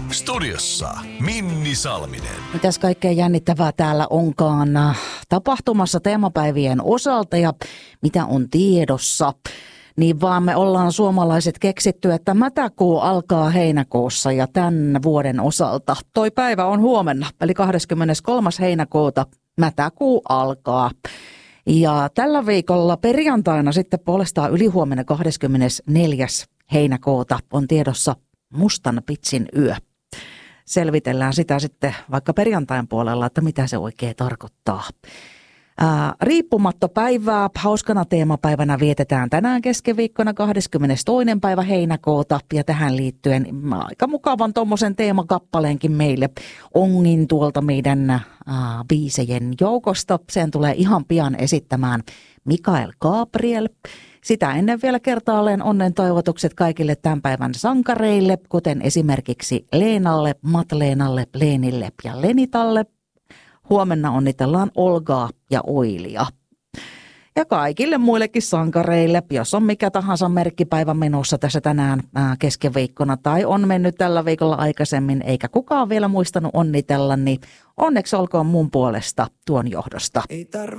Studiossa Minni Salminen. Mitäs kaikkea jännittävää täällä onkaan tapahtumassa teemapäivien osalta ja mitä on tiedossa? Niin vaan me ollaan suomalaiset keksitty, että mätäkuu alkaa heinäkuussa ja tämän vuoden osalta. Toi päivä on huomenna, eli 23. heinäkuuta mätäkuu alkaa. Ja tällä viikolla perjantaina sitten puolestaan ylihuomenna 24. heinäkuuta on tiedossa mustan pitsin yö. Selvitellään sitä sitten vaikka perjantain puolella, että mitä se oikein tarkoittaa. Riippumattopäivää hauskana teemapäivänä vietetään tänään keskiviikkona 22. päivä heinäkuuta ja tähän liittyen aika mukavan tuommoisen teemakappaleenkin meille ongin tuolta meidän biisejen joukosta. Sen tulee ihan pian esittämään Mikael Gabriel. Sitä ennen vielä kertaalleen onnen toivotukset kaikille tämän päivän sankareille, kuten esimerkiksi Leenalle, Matleenalle, Leenille ja Lenitalle. Huomenna onnitellaan Olgaa ja Oilia. Ja kaikille muillekin sankareille, jos on mikä tahansa merkkipäivä menossa tässä tänään keskiviikkona tai on mennyt tällä viikolla aikaisemmin, eikä kukaan vielä muistanut onnitella, niin onneksi olkoon mun puolesta tuon johdosta.